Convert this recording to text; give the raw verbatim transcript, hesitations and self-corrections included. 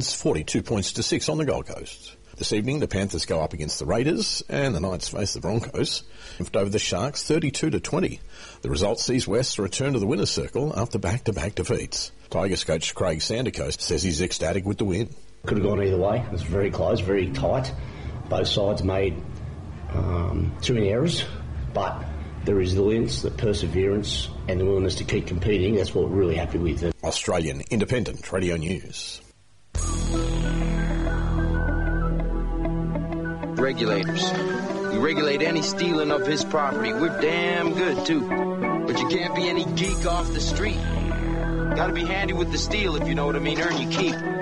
It's forty-two points to six on the Gold Coast. This evening, the Panthers go up against the Raiders, and the Knights face the Broncos. Over the Sharks, thirty-two to twenty. The result sees West return to the winner's circle after back-to-back defeats. Tigers coach Craig Sandercoast says he's ecstatic with the win. Could have gone either way. It was very close, very tight. Both sides made um, too many errors, but the resilience, the perseverance, and the willingness to keep competing, that's what we're really happy with. Australian Independent Radio News. Regulators. We regulate any stealing of his property. We're damn good, too. But you can't be any geek off the street. Gotta be handy with the steel, if you know what I mean. Earn your keep.